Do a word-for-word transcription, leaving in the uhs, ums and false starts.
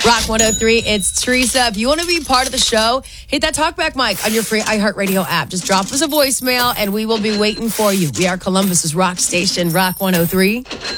Rock one oh three, it's Teresa. If you want to be part of the show, hit that talkback mic on your free iHeartRadio app. Just drop us a voicemail and we will be waiting for you. We are Columbus's rock station, Rock one oh three.